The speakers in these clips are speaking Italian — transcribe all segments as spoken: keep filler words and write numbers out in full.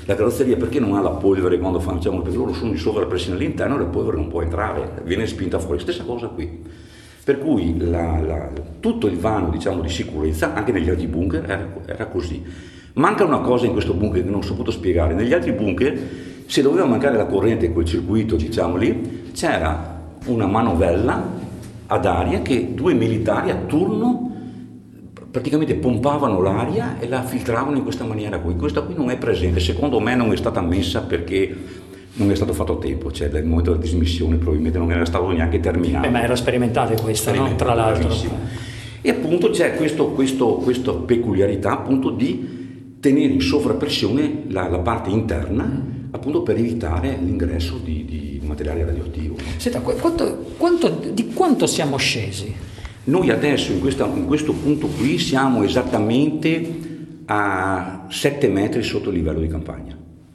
la carrozzeria perché non ha la polvere quando facciamo, perché loro sono in sovrappressione all'interno e la polvere non può entrare, viene spinta fuori, stessa cosa qui. Per cui la, la, tutto il vano, diciamo, di sicurezza, anche negli altri bunker, era, era così. Manca una cosa in questo bunker che non ho saputo spiegare. Negli altri bunker, se doveva mancare la corrente, quel circuito, diciamo lì, c'era una manovella ad aria che due militari a turno praticamente pompavano l'aria e la filtravano in questa maniera qui. Questa qui non è presente, secondo me non è stata messa perché non è stato fatto a tempo, cioè dal momento della dismissione probabilmente non era stato neanche terminato. Eh, ma era sperimentale questa, no? Tra l'altro. Bravissimo. E appunto c'è questo, questo, questa peculiarità appunto di tenere in sovrappressione la, la parte interna, mm. appunto per evitare l'ingresso di, di materiale radioattivo. Senta, quanto, quanto, di quanto siamo scesi? Noi adesso in, questa, in questo punto qui siamo esattamente a sette metri sotto il livello di campagna.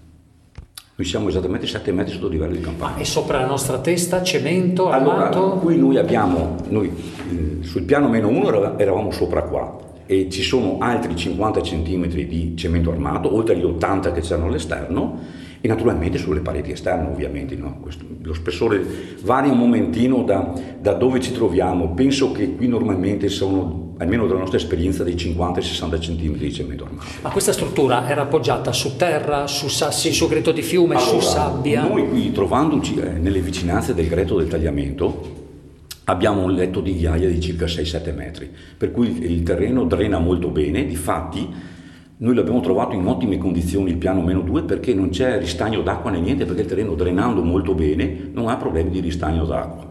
Noi siamo esattamente sette metri sotto il livello di campagna. Ah, e sopra la nostra testa cemento allora, armato? Qui noi abbiamo, noi eh, sul piano meno uno eravamo sopra qua e ci sono altri cinquanta centimetri di cemento armato, oltre agli ottanta che c'erano all'esterno, e naturalmente sulle pareti esterne ovviamente, no? Questo, lo spessore varia un momentino da, da dove ci troviamo. Penso che qui normalmente sono, almeno dalla nostra esperienza, dei cinquanta sessanta centimetri di cemento armato. Ma questa struttura era appoggiata su terra, su sassi, su greto di fiume, allora, su sabbia? Noi qui, trovandoci eh, nelle vicinanze del greto del tagliamento, abbiamo un letto di ghiaia di circa sei sette metri, per cui il terreno drena molto bene. Difatti noi l'abbiamo trovato in ottime condizioni il piano meno due perché non c'è ristagno d'acqua né niente, perché il terreno drenando molto bene non ha problemi di ristagno d'acqua.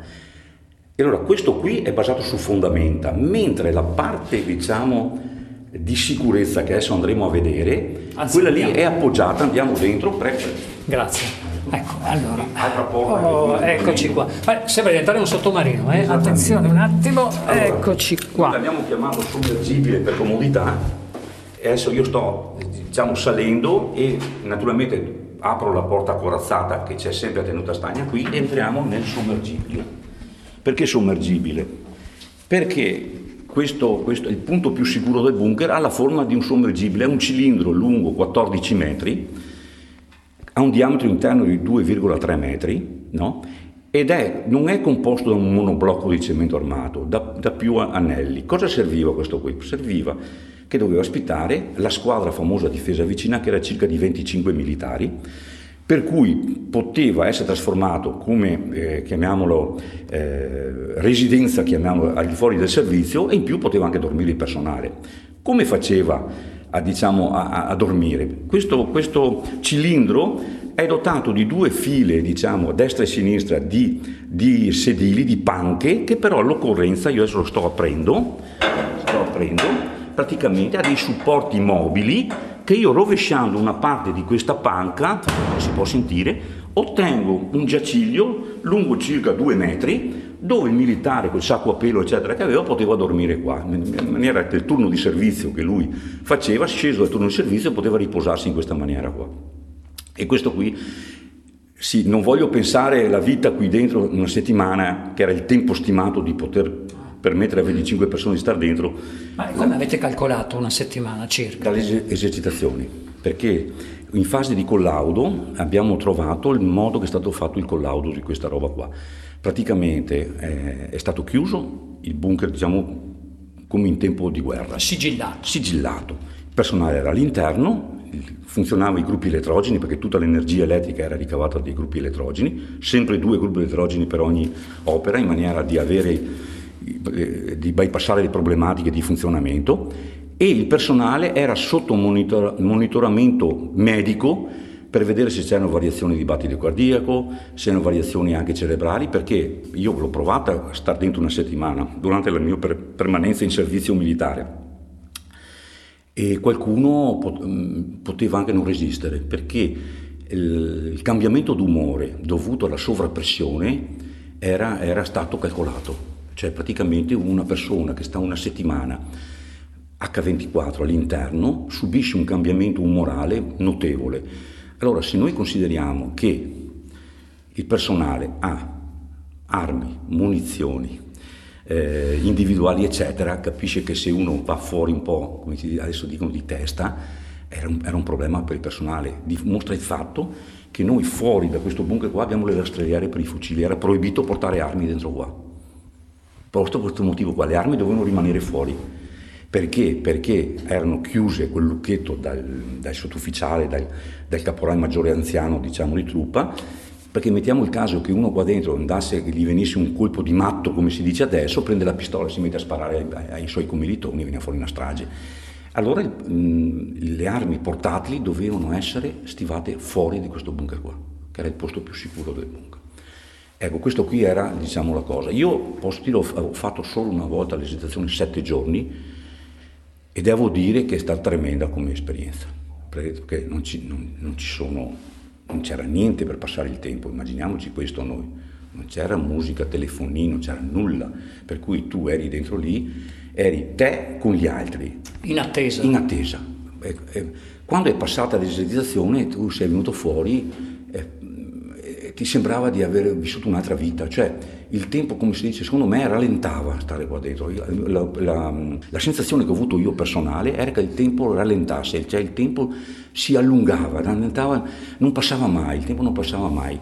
E allora questo qui è basato su fondamenta, mentre la parte, diciamo, di sicurezza che adesso andremo a vedere, Anzi, quella andiamo. lì è appoggiata, andiamo dentro, prego. Grazie. Ecco, allora, altra porta oh, eccoci qua. Eh, sembra diventare un sottomarino, eh? Attenzione un attimo, allora, eccoci qua. L'abbiamo chiamato sommergibile per comodità. E adesso io sto, diciamo, salendo e naturalmente apro la porta corazzata che c'è sempre a tenuta stagna qui e entriamo nel sommergibile. Perché sommergibile? Perché questo, questo, il punto più sicuro del bunker ha la forma di un sommergibile, è un cilindro lungo quattordici metri, ha un diametro interno di due virgola tre metri, no? Ed è, non è composto da un monoblocco di cemento armato, da, da più anelli. Cosa serviva questo qui? Serviva che doveva ospitare la squadra famosa difesa vicina, che era circa di venticinque militari, per cui poteva essere trasformato come, eh, chiamiamolo, eh, residenza, chiamiamolo, al di fuori del servizio, e in più poteva anche dormire il personale. Come faceva a, diciamo, a, a dormire? Questo, questo cilindro è dotato di due file, diciamo, a destra e a sinistra, di, di sedili, di panche, che però all'occorrenza, io adesso lo sto aprendo, sto aprendo, praticamente ha dei supporti mobili che io, rovesciando una parte di questa panca, si può sentire, ottengo un giaciglio lungo circa due metri, dove il militare col sacco a pelo eccetera che aveva poteva dormire qua, in maniera che il turno di servizio che lui faceva, sceso dal turno di servizio, poteva riposarsi in questa maniera qua. E questo qui, sì, non voglio pensare la vita qui dentro una settimana, che era il tempo stimato di poter permettere a venticinque persone di stare dentro. Ma come avete calcolato una settimana circa? Dalle esercitazioni, perché in fase di collaudo abbiamo trovato il modo che è stato fatto il collaudo di questa roba qua. Praticamente eh, è stato chiuso il bunker, diciamo, come in tempo di guerra. Sigillato. Sigillato. Il personale era all'interno, funzionavano i gruppi elettrogeni, perché tutta l'energia elettrica era ricavata dai gruppi elettrogeni, sempre due gruppi elettrogeni per ogni opera, in maniera di avere di bypassare le problematiche di funzionamento, e il personale era sotto monitor- monitoramento medico per vedere se c'erano variazioni di battito cardiaco, se c'erano variazioni anche cerebrali, perché io l'ho provata a stare dentro una settimana durante la mia per- permanenza in servizio militare, e qualcuno pot- poteva anche non resistere, perché il, il cambiamento d'umore dovuto alla sovrappressione era, era stato calcolato. Cioè praticamente una persona che sta una settimana acca ventiquattro all'interno subisce un cambiamento umorale notevole. Allora, se noi consideriamo che il personale ha armi, munizioni, eh, individuali eccetera, capisce che se uno va fuori un po', come adesso dicono, di testa, era un, era un problema per il personale. Dimostra il fatto che noi fuori da questo bunker qua abbiamo le rastrelliere per i fucili, era proibito portare armi dentro qua. Proprio per questo motivo qua, le armi dovevano rimanere fuori. Perché? Perché erano chiuse quel lucchetto dal, dal sottufficiale, dal, dal caporale maggiore anziano, diciamo, di truppa, perché mettiamo il caso che uno qua dentro andasse, che gli venisse un colpo di matto, come si dice adesso, prende la pistola e si mette a sparare ai, ai suoi commilitoni e viene fuori una strage. Allora mh, le armi portatili dovevano essere stivate fuori di questo bunker qua, che era il posto più sicuro del bunker. Ecco, questo qui era, diciamo, la cosa. Io posso dire, ho fatto solo una volta l'esercitazione sette giorni e devo dire che è stata tremenda come esperienza, perché non, ci, non, non ci sono, non c'era niente per passare il tempo, immaginiamoci questo noi, non c'era musica, telefonino, non c'era nulla, per cui tu eri dentro lì, eri te con gli altri. In attesa. In attesa. E, e, quando è passata l'esercitazione tu sei venuto fuori, e, ti sembrava di aver vissuto un'altra vita, cioè il tempo, come si dice, secondo me rallentava stare qua dentro. La, la, la sensazione che ho avuto io personale era che il tempo rallentasse, cioè il tempo si allungava, rallentava, non passava mai, il tempo non passava mai.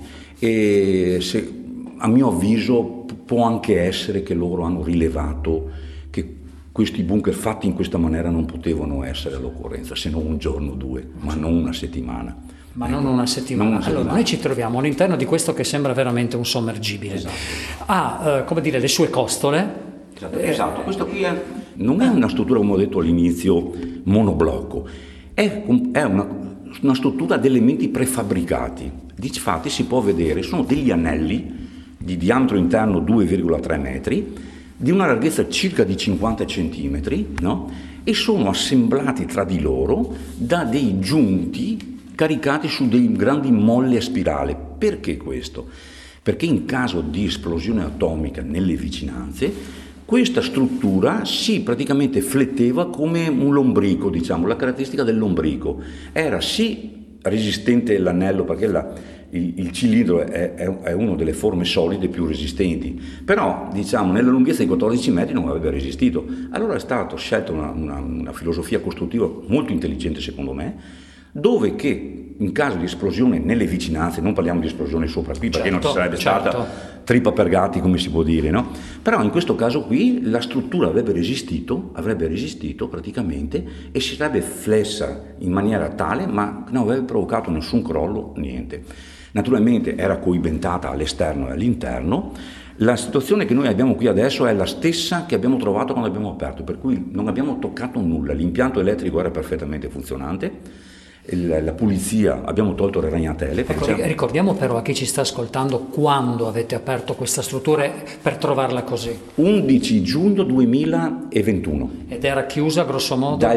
E se, a mio avviso può anche essere che loro hanno rilevato che questi bunker fatti in questa maniera non potevano essere all'occorrenza, se non un giorno o due, ma non una settimana. Ma non una settimana. Non una settimana. Allora, noi ci troviamo all'interno di questo che sembra veramente un sommergibile. Esatto. Ha, eh, come dire, le sue costole. Esatto, eh, esatto. Questo qui è, non è una struttura, come ho detto all'inizio, monoblocco, è, è una, una struttura ad elementi prefabbricati. Difatti si può vedere, sono degli anelli di diametro interno due virgola tre metri, di una larghezza circa di cinquanta centimetri, no? E sono assemblati tra di loro da dei giunti caricati su dei grandi molli a spirale. Perché questo? Perché in caso di esplosione atomica nelle vicinanze, questa struttura si praticamente fletteva come un lombrico, diciamo, la caratteristica del lombrico. Era sì resistente l'anello, perché la, il, il cilindro è, è, è una delle forme solide più resistenti, però diciamo nella lunghezza di quattordici metri non avrebbe resistito. Allora è stata scelta una, una, una filosofia costruttiva molto intelligente secondo me, dove che in caso di esplosione nelle vicinanze, non parliamo di esplosione sopra qui perché certo, non ci sarebbe certo. stata trippa per gatti, come si può dire, no? Però in questo caso qui la struttura avrebbe resistito, avrebbe resistito praticamente e si sarebbe flessa in maniera tale, ma non avrebbe provocato nessun crollo, niente. Naturalmente era coibentata all'esterno e all'interno. La situazione che noi abbiamo qui adesso è la stessa che abbiamo trovato quando abbiamo aperto, per cui non abbiamo toccato nulla, l'impianto elettrico era perfettamente funzionante. La pulizia, abbiamo tolto le ragnatele. Ecco, ricordiamo però a chi ci sta ascoltando quando avete aperto questa struttura per trovarla così. undici giugno duemilaventuno. Ed era chiusa grosso modo? Dal,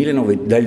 dal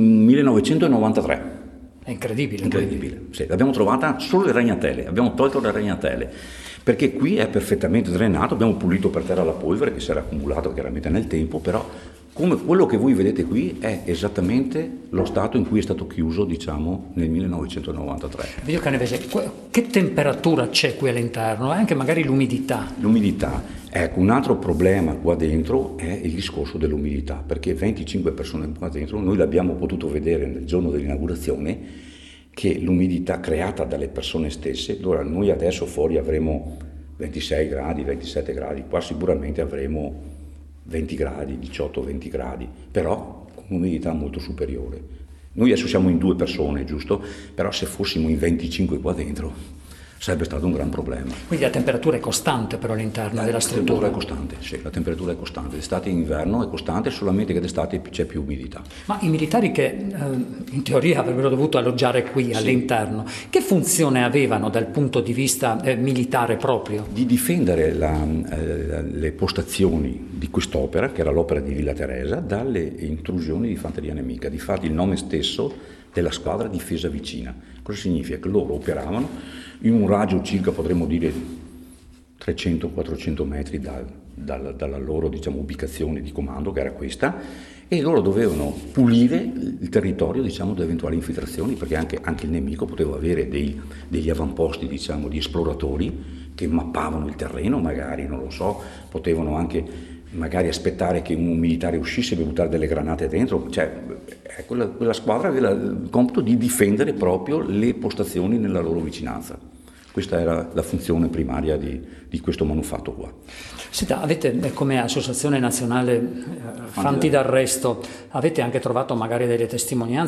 millenovecentonovantatré. È incredibile. Incredibile, sì, l'abbiamo trovata solo le ragnatele, abbiamo tolto le ragnatele, perché qui è perfettamente drenato, abbiamo pulito per terra la polvere che si era accumulata chiaramente nel tempo, però come quello che voi vedete qui è esattamente lo stato in cui è stato chiuso, diciamo, nel millenovecentonovantatré. Vito Canevese, che temperatura c'è qui all'interno? E anche magari l'umidità? L'umidità, ecco, un altro problema qua dentro è il discorso dell'umidità, perché venticinque persone qua dentro, noi l'abbiamo potuto vedere nel giorno dell'inaugurazione, che l'umidità creata dalle persone stesse, allora noi adesso fuori avremo ventisei gradi, ventisette gradi, qua sicuramente avremo venti gradi, diciotto venti gradi, però con un'umidità molto superiore. Noi adesso siamo in due persone, giusto? Però se fossimo in venticinque qua dentro sarebbe stato un gran problema. Quindi la temperatura è costante però all'interno la della struttura? La temperatura è costante, sì, la temperatura è costante, d'estate e inverno è costante, solamente che d'estate c'è più umidità. Ma i militari che eh, in teoria avrebbero dovuto alloggiare qui sì. all'interno, che funzione avevano dal punto di vista eh, militare proprio? Di difendere la, eh, le postazioni di quest'opera, che era l'opera di Villa Teresa, dalle intrusioni di fanteria nemica. Difatti il nome stesso della squadra difesa vicina. Cosa significa? Che loro operavano in un raggio circa, potremmo dire, trecento quattrocento metri da, da, dalla loro, diciamo, ubicazione di comando, che era questa, e loro dovevano pulire il territorio, diciamo, da eventuali infiltrazioni, perché anche, anche il nemico poteva avere dei, degli avamposti, diciamo, di esploratori che mappavano il terreno, magari, non lo so, potevano anche magari aspettare che un militare uscisse per buttare delle granate dentro, cioè eh, quella, quella squadra aveva il compito di difendere proprio le postazioni nella loro vicinanza. Questa era la funzione primaria di, di questo manufatto qua. Senta, avete come Associazione Nazionale eh, Fanti d'Arresto, avete anche trovato magari delle testimonianze